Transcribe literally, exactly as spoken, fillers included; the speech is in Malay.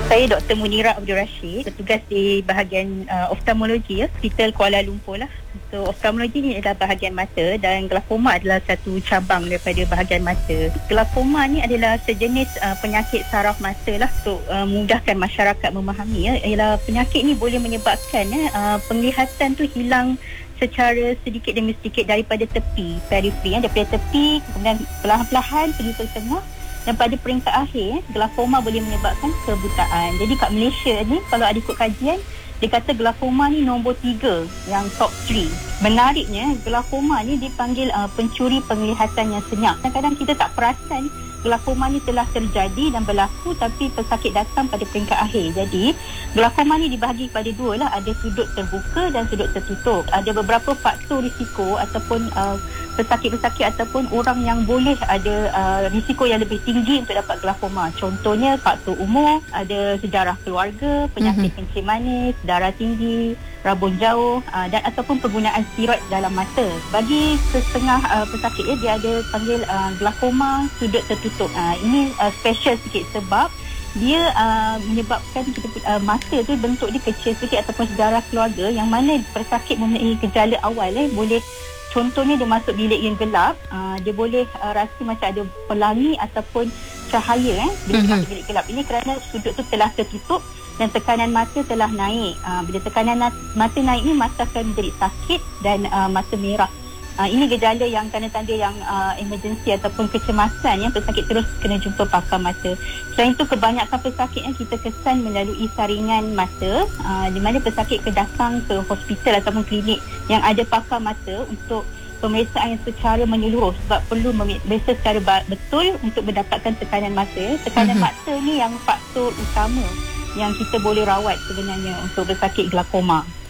Saya Doktor Munira Abdul Rashid, bertugas di bahagian uh, oftalmologi ya, Hospital Kuala Lumpur lah. So, oftalmologi ni adalah bahagian mata dan glaukoma adalah satu cabang daripada bahagian mata. Glaukoma ni adalah sejenis uh, penyakit saraf mata lah. Untuk uh, memudahkan masyarakat memahami ya, ialah penyakit ni boleh menyebabkan ya, uh, penglihatan tu hilang secara sedikit demi sedikit daripada tepi, periferi ya, daripada tepi kemudian perlahan-lahan pergi ke tengah. Dan pada peringkat akhir, glaukoma boleh menyebabkan kebutaan. Jadi kat Malaysia ni, kalau ada ikut kajian, dia kata glaukoma ni nombor tiga, yang top tiga. Menariknya, glaukoma ni dipanggil uh, pencuri penglihatan yang senyap. Kadang-kadang kita tak perasan glaukoma ni telah terjadi dan berlaku, tapi pesakit datang pada peringkat akhir. Jadi, glaukoma ni dibahagi kepada dua lah. Ada sudut terbuka dan sudut tertutup. Ada beberapa faktor risiko ataupun uh, pesakit-pesakit ataupun orang yang boleh ada uh, risiko yang lebih tinggi untuk dapat glaukoma. Contohnya faktor umur, ada sejarah keluarga, penyakit mm-hmm. kencing manis, darah tinggi, rabun jauh uh, dan ataupun penggunaan steroid dalam mata. Bagi setengah uh, pesakit ya, dia ada panggil uh, glaukoma sudut tertutup. Uh, ini uh, special sikit sebab dia uh, menyebabkan kita, uh, mata tu bentuk dia kecil sikit ataupun sejarah keluarga yang mana pesakit mempunyai gejala awal eh, boleh. Contohnya dia masuk bilik yang gelap, uh, dia boleh uh, rasa macam ada pelangi ataupun cahaya eh, bila mm-hmm. masuk bilik gelap. Ini kerana sudut tu telah tertutup dan tekanan mata telah naik. Uh, bila tekanan mata naik ni, mata akan menjadi sakit dan uh, mata merah. Uh, ini gejala yang tanda-tanda yang uh, emergency ataupun kecemasan yang pesakit terus kena jumpa pakar mata. Selain itu, kebanyakan pesakit yang kita kesan melalui saringan mata, uh, di mana pesakit kena datang ke hospital ataupun klinik yang ada pakar mata untuk pemeriksaan yang secara menyeluruh sebab perlu memeriksa secara betul untuk mendapatkan tekanan mata. Tekanan mm-hmm. mata ni yang faktor utama yang kita boleh rawat sebenarnya untuk pesakit glaukoma.